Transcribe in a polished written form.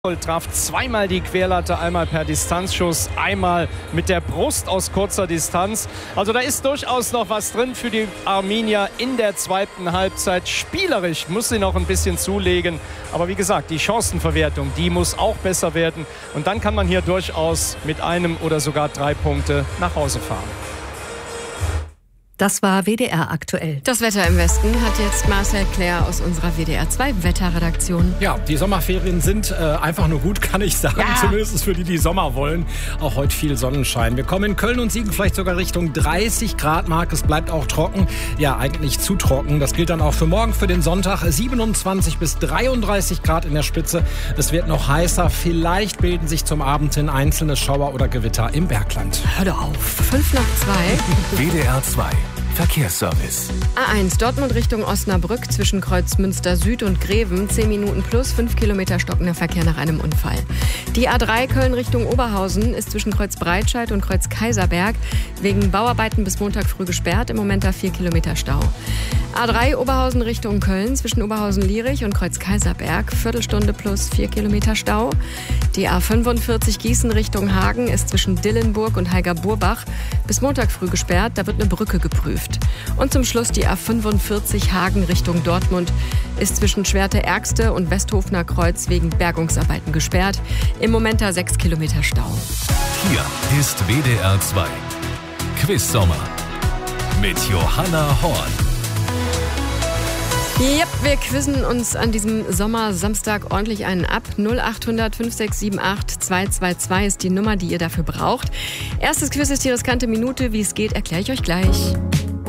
Traf zweimal die Querlatte, einmal per Distanzschuss, einmal mit der Brust aus kurzer Distanz. Also da ist durchaus noch was drin für die Arminia in der zweiten Halbzeit. Spielerisch muss sie noch ein bisschen zulegen. Aber wie gesagt, die Chancenverwertung, die muss auch besser werden. Und dann kann man hier durchaus mit einem oder sogar 3 Punkte nach Hause fahren. Das war WDR aktuell. Das Wetter im Westen hat jetzt Marcel Claire aus unserer WDR 2 Wetterredaktion. Ja, die Sommerferien sind einfach nur gut, kann ich sagen. Ja. Zumindest für die, die Sommer wollen. Auch heute viel Sonnenschein. Wir kommen in Köln und Siegen vielleicht sogar Richtung 30 Grad Mark. Es bleibt auch trocken. Ja, eigentlich zu trocken. Das gilt dann auch für morgen, für den Sonntag. 27 bis 33 Grad in der Spitze. Es wird noch heißer. Vielleicht bilden sich zum Abend hin einzelne Schauer oder Gewitter im Bergland. Hör doch auf. 5 nach 2. WDR 2. Verkehrsservice. A1 Dortmund Richtung Osnabrück zwischen Kreuzmünster Süd und Greven. 10 Minuten plus 5 Kilometer stockender Verkehr nach einem Unfall. Die A3 Köln Richtung Oberhausen ist zwischen Kreuz Breitscheid und Kreuz Kaiserberg wegen Bauarbeiten bis Montag früh gesperrt. Im Moment da 4 Kilometer Stau. A3 Oberhausen Richtung Köln zwischen Oberhausen-Lierich und Kreuz Kaiserberg. Viertelstunde plus 4 Kilometer Stau. Die A45 Gießen Richtung Hagen ist zwischen Dillenburg und Heiger-Burbach bis Montag früh gesperrt. Da wird eine Brücke geprüft. Und zum Schluss die A45 Hagen Richtung Dortmund ist zwischen Schwerte-Ärgste und Westhofener Kreuz wegen Bergungsarbeiten gesperrt. Im Moment da 6 Kilometer Stau. Hier ist WDR 2. Quiz-Sommer mit Johanna Horn. Yep, wir quizzen uns an diesem Sommersamstag ordentlich einen ab. 0800 5678 222 ist die Nummer, die ihr dafür braucht. Erstes Quiz ist die riskante Minute. Wie es geht, erkläre ich euch gleich.